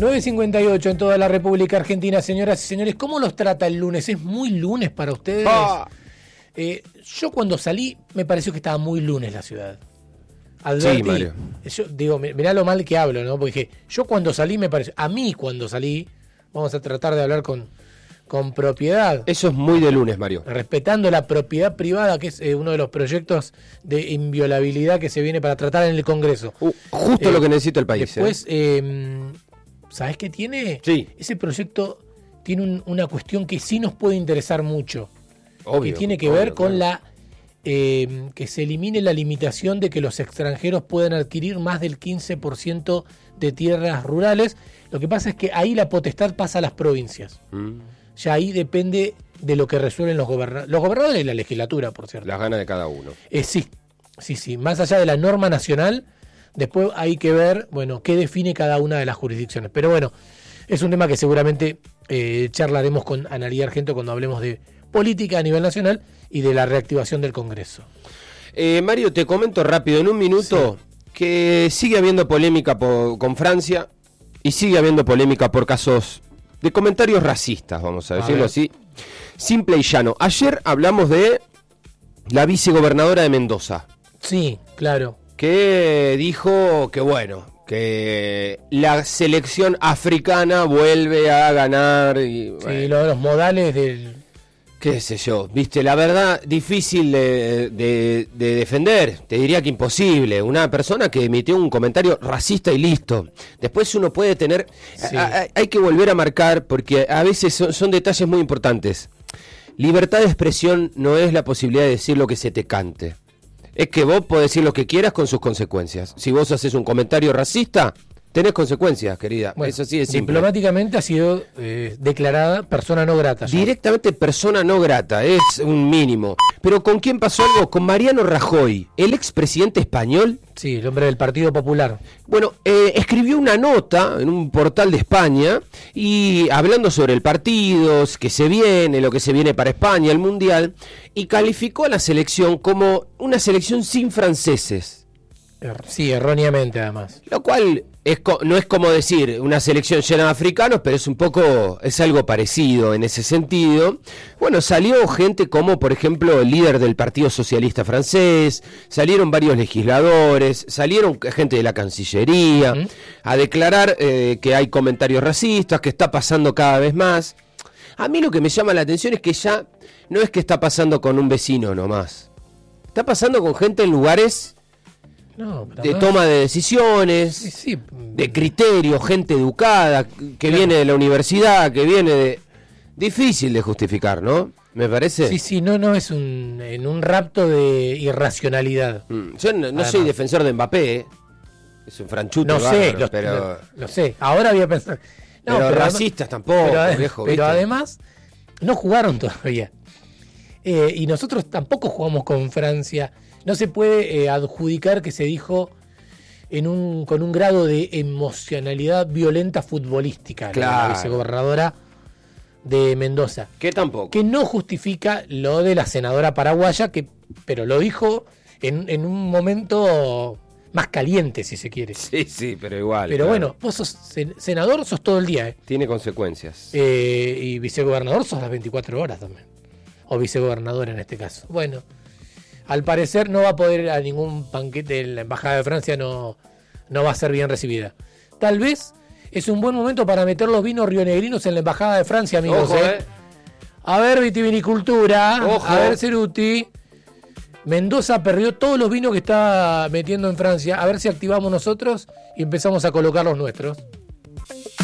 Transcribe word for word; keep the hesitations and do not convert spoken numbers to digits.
nueve cincuenta y ocho en toda la República Argentina, señoras y señores. ¿Cómo los trata el lunes? ¿Es muy lunes para ustedes? Ah. Eh, yo cuando salí me pareció que estaba muy lunes la ciudad. Advertí, Sí, Mario. yo digo, mirá lo mal que hablo, ¿no? Porque dije, yo cuando salí me pareció, a mí cuando salí, vamos a tratar de hablar con, con propiedad. Eso es muy de lunes, Mario. Respetando la propiedad privada, que es eh, uno de los proyectos de inviolabilidad que se viene para tratar en el Congreso. Uh, justo Eh, lo que necesita el país. Después, ¿eh? eh, ¿sabés qué tiene? Sí. Ese proyecto tiene un- una cuestión que sí nos puede interesar mucho. Obvio, que tiene que obvio, ver con claro. la eh, que se elimine la limitación de que los extranjeros puedan adquirir más del quince por ciento de tierras rurales. Lo que pasa es que ahí la potestad pasa a las provincias. Mm, Ya ahí depende de lo que resuelven los gobernadores. Los gobernadores y la legislatura, por cierto. las ganas de cada uno. Eh, sí, sí, sí. Más allá de la norma nacional, después hay que ver, bueno, qué define cada una de las jurisdicciones. Pero bueno, es un tema que seguramente eh, charlaremos con Analía Argento cuando hablemos de política a nivel nacional y de la reactivación del Congreso. Eh, Mario, te comento rápido, en un minuto, que sigue habiendo polémica po- con Francia y sigue habiendo polémica por casos de comentarios racistas, vamos a A decirlo ver. así. Simple y llano. Ayer hablamos de la vicegobernadora de Mendoza, Sí, claro. que dijo que bueno, que la selección africana vuelve a ganar y Sí, bueno, lo- los modales del... qué sé yo, viste, la verdad difícil de, de- de defender, te diría que imposible, una persona que emitió un comentario racista y listo. Después uno puede tener, Sí. a- a- hay que volver a marcar porque a veces son, son detalles muy importantes. Libertad de expresión no es la posibilidad de decir lo que se te cante. Es que vos podés decir lo que quieras con sus consecuencias. Si vos haces un comentario racista, tenés consecuencias, querida. Bueno, Eso sí es simple. diplomáticamente ha sido eh, declarada persona no grata. ya. Directamente persona no grata, es un mínimo. Pero ¿con quién pasó algo? Con Mariano Rajoy, el expresidente español. Sí, el hombre del Partido Popular. Bueno, eh, escribió una nota en un portal de España y hablando sobre el partido, que se viene, lo que se viene para España, el Mundial, y calificó a la selección como una selección sin franceses. Er- Sí, erróneamente además. Lo cual es co- no es como decir una selección llena de africanos, pero es un poco, es algo parecido en ese sentido. Bueno, salió gente como, por ejemplo, el líder del Partido Socialista francés, salieron varios legisladores, salieron gente de la Cancillería ¿Mm? a declarar eh, que hay comentarios racistas, que está pasando cada vez más. A mí lo que me llama la atención es que ya no es que está pasando con un vecino nomás. Está pasando con gente en lugares No, pero de además- toma de decisiones, Sí, sí. de criterio, gente educada, que Claro. viene de la universidad, que viene de... Difícil de justificar, ¿no? Me parece. Sí, sí, no, no, es un, en un rapto de irracionalidad. Mm, Yo no, no Además. soy defensor de Mbappé, ¿eh? Es un franchuto No sé, bárbaro, lo, pero, lo- lo sé. Ahora voy a pensar. No, pero adem- racistas tampoco, pero, ade- viejo, pero ¿viste? además, no jugaron todavía. Eh, y nosotros tampoco jugamos con Francia. No se puede eh, adjudicar que se dijo en un, con un grado de emocionalidad violenta futbolística, la- Claro. la vicegobernadora de Mendoza. Que tampoco. Que no justifica lo de la senadora paraguaya, que pero lo dijo en, en un momento más caliente, si se quiere. Sí, sí, pero igual. Pero claro. bueno, vos sos sen- senador, sos todo el día, ¿eh? Tiene consecuencias. Eh, y vicegobernador sos las veinticuatro horas también. O vicegobernador en este caso. Bueno, al parecer no va a poder ir a ningún banquete en la Embajada de Francia, no, no va a ser bien recibida. Tal vez es un buen momento para meter los vinos rionegrinos en la Embajada de Francia, amigos. Ojo, ¿eh? eh. A ver, vitivinicultura. Ojo. A ver, Ceruti. Mendoza perdió todos los vinos que está metiendo en Francia. A ver si activamos nosotros y empezamos a colocar los nuestros.